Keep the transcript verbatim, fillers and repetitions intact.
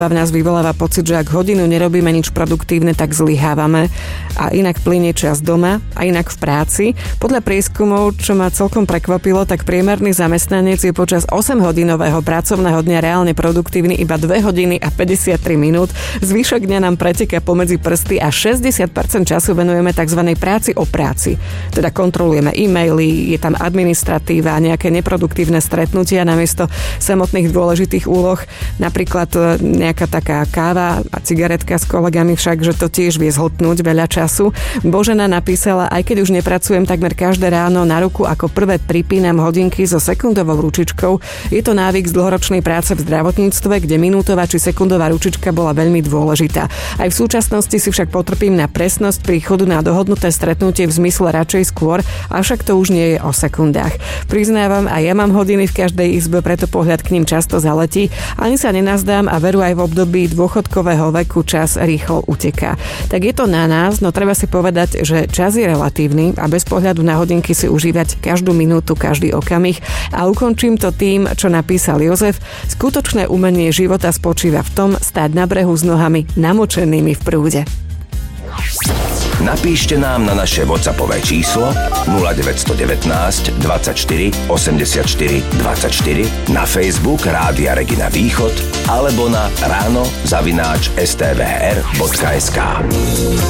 v nás vyvoláva pocit, že ak hodinu nerobíme nič produktívne, tak zlyhávame a inak plynie čas doma a inak v práci. Podľa prieskumov, čo ma celkom prekvapilo, tak priemerný zamestnanec je počas osemhodinového pracovného dňa reálne produktívny iba dve hodiny a päťdesiattri minút. Zvyšok dňa nám preteká pomedzi prsty a šesťdesiat percent času venujeme tzv. Práci o práci. Teda kontrolujeme e-maily, je tam administratíva, nejaké neproduktívne stretnutia namiesto samotných dôležitých úloh, napríklad nejaká taká káva a cigaretka s kolegami, však, že to tiež vie zhltnúť veľa času. Božena napísala, aj keď už nepracujem takmer každé ráno, na ruku ako prvé pripínam hodinky so sekundovou ručičkou. Je to návyk z dlhoročnej práce v zdravotníctve, kde minútová či sekundová ručička bola veľmi dôležitá. Aj v súčasnosti si však potrpím na presnosť príchodu na dohodnuté stretnutie v zmysle radšej skôr, avšak to už nie je o sekundách. Priznávam, aj ja mám hodiny v každej izbe, preto pohľad k nim často zaletí. Ani sa nenazdám a veru aj v období dôchodkového veku čas rýchlo uteká. Tak je to na nás, no treba si povedať, že čas je relatívny a bez pohľadu na hodinky si užívať každú minútu, každý okamih. A ukončím to tým, čo napísal Jozef. Skutočné umenie života spočíva v tom stáť na brehu s nohami namočenými v prúde. Napíšte nám na naše WhatsAppové číslo nula deväť jedna deväť, dvadsaťštyri, osemdesiatštyri, dvadsaťštyri, na Facebook Rádia Regina Východ alebo na ráno zavináč es té vé er bodka es ká.